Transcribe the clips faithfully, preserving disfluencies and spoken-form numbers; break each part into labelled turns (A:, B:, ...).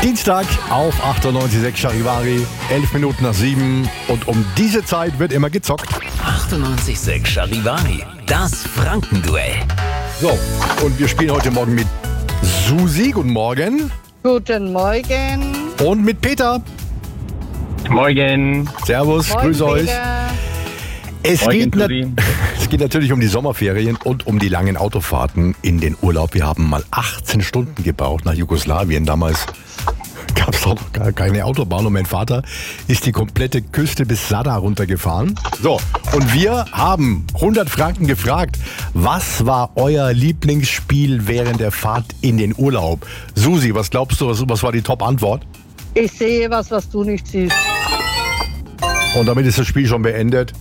A: Dienstag auf achtundneunzig Komma sechs Charivari, elf Minuten nach sieben und um diese Zeit wird immer gezockt.
B: achtundneunzig Komma sechs Charivari, das Frankenduell.
A: So, und wir spielen heute Morgen mit Susi, guten Morgen.
C: Guten Morgen.
A: Und mit Peter.
D: Morgen.
A: Servus,
C: Moin,
A: grüß euch.
C: Peter.
A: Es
D: Morgen,
A: geht, na-
D: Susi.
A: es geht natürlich um die Sommerferien und um die langen Autofahrten in den Urlaub. Wir haben mal achtzehn Stunden gebraucht nach Jugoslawien. Damals gab es doch noch gar keine Autobahn und mein Vater ist die komplette Küste bis Sada runtergefahren. So, und wir haben hundert Franken gefragt, was war euer Lieblingsspiel während der Fahrt in den Urlaub? Susi, was glaubst du, was, was war die Top-Antwort?
C: Ich sehe was, was du nicht siehst.
A: Und damit ist das Spiel schon beendet.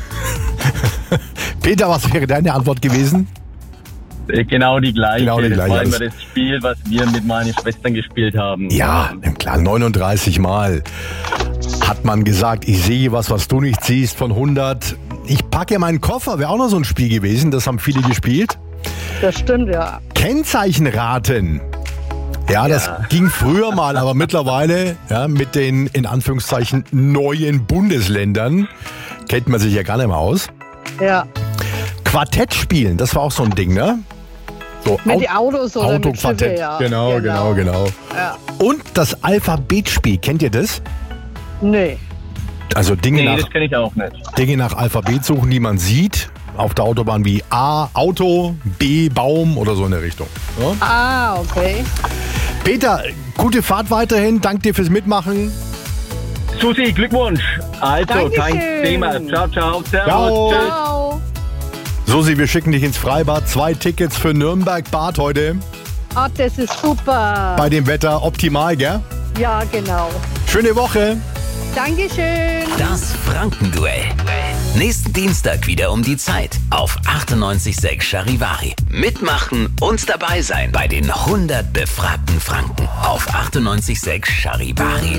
A: Peter, was wäre deine Antwort gewesen?
D: Äh, Genau die gleiche.
A: Genau die
D: Das
A: gleiche.
D: war immer das Spiel, was wir mit meinen Schwestern gespielt haben.
A: Ja, klar, neununddreißig Mal hat man gesagt, ich sehe was, was du nicht siehst von hundert. Ich packe meinen Koffer, wäre auch noch so ein Spiel gewesen, das haben viele gespielt.
C: Das stimmt, ja.
A: Kennzeichenraten. Ja, das
D: Ja.
A: ging früher mal, aber mittlerweile ja, mit den in Anführungszeichen neuen Bundesländern kennt man sich ja gar nicht mehr aus.
C: Ja.
A: Quartett spielen, das war auch so ein Ding, ne? So
C: Mit
A: Au-
C: den Autos oder mit
A: Autoquartett.
C: Schiffe, ja.
A: Genau, genau, genau.
C: Ja.
A: Und das Alphabetspiel, kennt ihr das?
C: Nee.
A: Also Dinge,
D: Nee,
A: nach,
D: das kenne ich auch nicht.
A: Dinge nach Alphabet suchen, die man sieht. Auf der Autobahn wie A, Auto, B, Baum oder so in der Richtung. Ja?
C: Ah, okay.
A: Peter, gute Fahrt weiterhin. Dank dir fürs Mitmachen.
D: Susi, Glückwunsch. Also,
C: Dankeschön.
D: kein Thema. Ciao, ciao. Servus.
A: Ciao.
D: Tschüss.
C: Ciao.
A: Susi, wir schicken dich ins Freibad. Zwei Tickets für Nürnberg-Bad heute.
C: Ah, das ist super.
A: Bei dem Wetter optimal, gell?
C: Ja, genau.
A: Schöne Woche.
C: Dankeschön.
B: Das Frankenduell. Nächsten Dienstag wieder um die Zeit auf achtundneunzig Komma sechs Charivari. Mitmachen und dabei sein bei den hundert befragten Franken auf achtundneunzig Komma sechs Charivari.